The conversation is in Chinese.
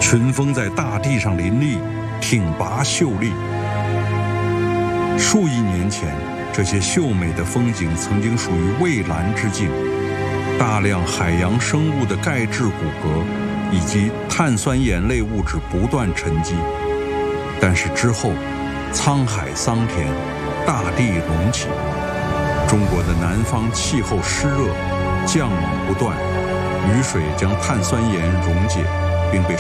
群峰在大地上林立，挺拔秀丽。数亿年前，这些秀美的风景曾经属于蔚蓝之境，大量海洋生物的钙质骨骼以及碳酸盐类物质不断沉积。但是之后，沧海桑田，大地隆起，中国的南方气候湿热，降雨不断，雨水将碳酸盐溶解，并被